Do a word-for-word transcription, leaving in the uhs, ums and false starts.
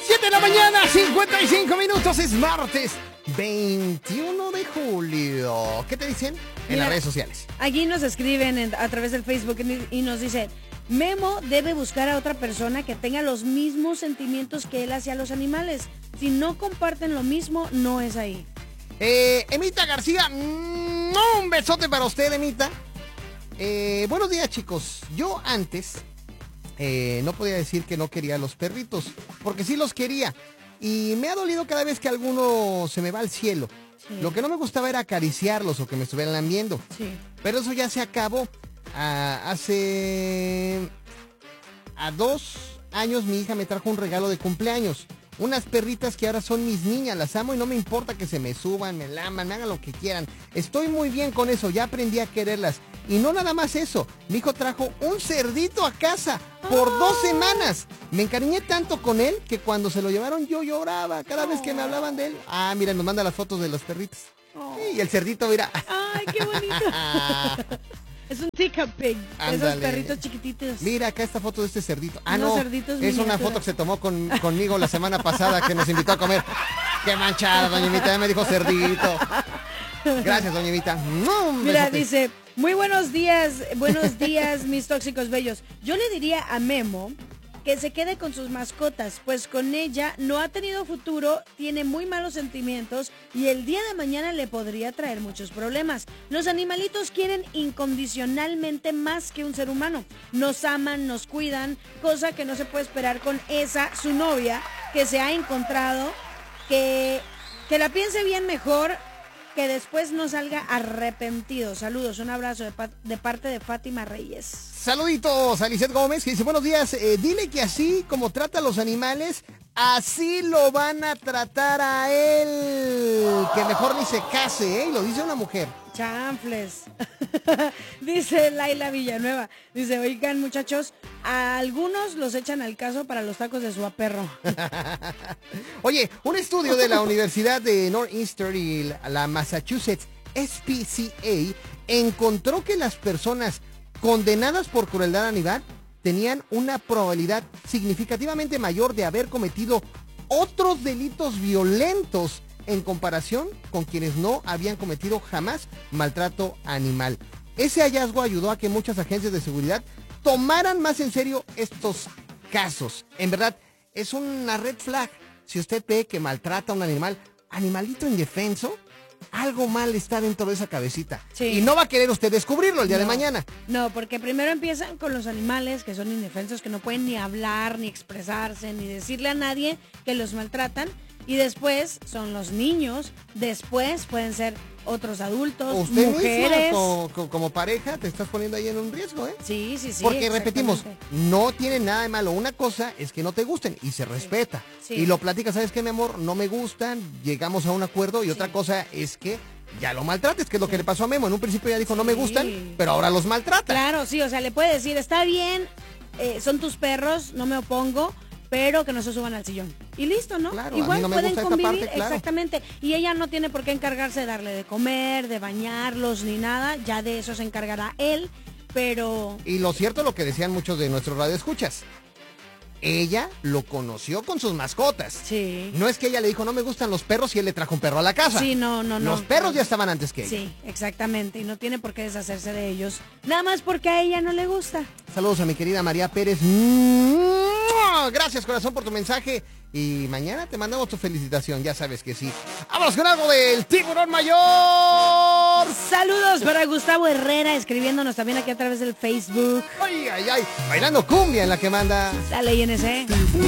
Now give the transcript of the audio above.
siete de la mañana, cincuenta y cinco minutos, es martes veintiuno de julio. ¿Qué te dicen en Mira, las redes sociales? Aquí nos escriben en, a través del Facebook y nos dicen: Memo debe buscar a otra persona que tenga los mismos sentimientos que él hacia los animales. Si no comparten lo mismo, no es ahí. Eh, Emita García, mm, un besote para usted, Emita. Eh, buenos días, chicos. Yo antes eh, no podía decir que no quería a los perritos, porque sí los quería. Y me ha dolido cada vez que alguno se me va al cielo. Sí. Lo que no me gustaba era acariciarlos o que me estuvieran lambiendo. Sí. Pero eso ya se acabó. Ah, hace... A dos años mi hija me trajo un regalo de cumpleaños. Unas perritas que ahora son mis niñas, las amo y no me importa que se me suban, me laman, me hagan lo que quieran. Estoy muy bien con eso, ya aprendí a quererlas. Y no nada más eso, mi hijo trajo un cerdito a casa por oh. dos semanas. Me encariñé tanto con él que cuando se lo llevaron yo lloraba cada oh. vez que me hablaban de él. Ah, mira, nos manda las fotos de los perritos. Oh. Y el cerdito, mira. Ay, qué bonito. Es un Tika Pig, esos perritos chiquititos. Mira acá esta foto de este cerdito. Ah, no, cerditos es una foto que se tomó con, conmigo la semana pasada que nos invitó a comer. Qué manchada, doña Emita, ya me dijo cerdito. Gracias, doña Emita. No, Mira, dice, muy buenos días, buenos días, mis tóxicos bellos. Yo le diría a Memo que se quede con sus mascotas, pues con ella no ha tenido futuro, tiene muy malos sentimientos y el día de mañana le podría traer muchos problemas. Los animalitos quieren incondicionalmente más que un ser humano. Nos aman, nos cuidan, cosa que no se puede esperar con esa, su novia, que se ha encontrado, que, que la piense bien mejor, que después no salga arrepentido. Saludos, un abrazo de, pa de parte de Fátima Reyes. Saluditos a Lizeth Gómez, que dice, buenos días, eh, dile que así como trata a los animales, así lo van a tratar a él. Que mejor ni se case, ¿eh? Y lo dice una mujer. Chanfles. Dice Laila Villanueva, dice, oigan muchachos, a algunos los echan al caso para los tacos de su aperro. Oye, un estudio de la Universidad de Northeastern y la Massachusetts S P C A encontró que las personas condenadas por crueldad animal tenían una probabilidad significativamente mayor de haber cometido otros delitos violentos en comparación con quienes no habían cometido jamás maltrato animal. Ese hallazgo ayudó a que muchas agencias de seguridad tomaran más en serio estos casos. En verdad, es una red flag. Si usted ve que maltrata a un animal, animalito indefenso, algo mal está dentro de esa cabecita. Sí. Y no va a querer usted descubrirlo el día no, de mañana. No, porque primero empiezan con los animales que son indefensos, que no pueden ni hablar, ni expresarse, ni decirle a nadie que los maltratan. Y después son los niños, después pueden ser otros adultos, usted mujeres. Mismo, como, como pareja, te estás poniendo ahí en un riesgo, ¿eh? Sí, sí, sí. Porque repetimos, no tiene nada de malo. Una cosa es que no te gusten y se respeta. Sí. Y lo platicas, ¿sabes qué, mi amor? No me gustan, llegamos a un acuerdo. Y sí. Otra cosa es que ya lo maltrates, que es lo sí. que le pasó a Memo. En un principio ya dijo, sí. no me gustan, pero ahora los maltrata. Claro, sí, o sea, le puede decir, está bien, eh, son tus perros, no me opongo, pero que no se suban al sillón. Y listo, ¿no? Claro, igual no pueden convivir, parte, claro. exactamente. Y ella no tiene por qué encargarse de darle de comer, de bañarlos, ni nada. Ya de eso se encargará él, pero... Y lo cierto, lo que decían muchos de nuestros radioescuchas, ella lo conoció con sus mascotas. Sí. No es que ella le dijo, no me gustan los perros, y él le trajo un perro a la casa. Sí, no, no, no. Los perros ya estaban antes que ella. Sí, exactamente. Y no tiene por qué deshacerse de ellos. Nada más porque a ella no le gusta. Saludos a mi querida María Pérez. Gracias, corazón, por tu mensaje. Y mañana te mandamos tu felicitación, ya sabes que sí. Vámonos con algo del Tiburón Mayor. Saludos para Gustavo Herrera, escribiéndonos también aquí a través del Facebook. Ay, ay, ay, bailando cumbia en la que manda. Dale, I N C.